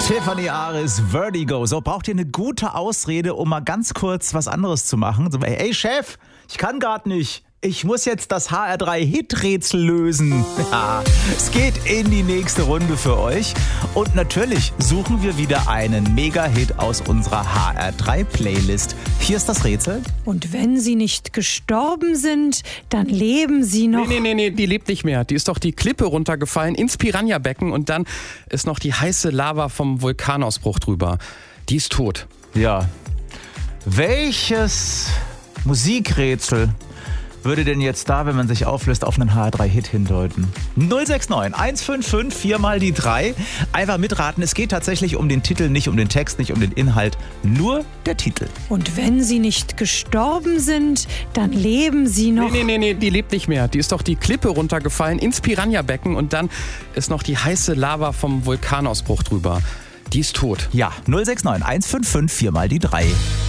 Tiffany Aris, Vertigo. So, braucht ihr eine gute Ausrede, um mal ganz kurz was anderes zu machen? So, ey Chef, ich kann grad nicht. Ich muss jetzt das HR3-Hit-Rätsel lösen. Ja, es geht in die nächste Runde für euch. Und natürlich suchen wir wieder einen Mega-Hit aus unserer HR3-Playlist. Hier ist das Rätsel. Und wenn sie nicht gestorben sind, dann leben sie noch... Nee, die lebt nicht mehr. Die ist doch die Klippe runtergefallen ins Piranha-Becken und dann ist noch die heiße Lava vom Vulkanausbruch drüber. Die ist tot. Ja. Welches Musikrätsel würde denn jetzt da, wenn man sich auflöst, auf einen HR3-Hit hindeuten? 069 155 4 mal die 3. Einfach mitraten. Es geht tatsächlich um den Titel, nicht um den Text, nicht um den Inhalt. Nur der Titel. Und wenn sie nicht gestorben sind, dann leben sie noch... Nee, die lebt nicht mehr. Die ist doch die Klippe runtergefallen ins Piranha-Becken und dann ist noch die heiße Lava vom Vulkanausbruch drüber. Die ist tot. Ja, 069 155 4 mal die 3.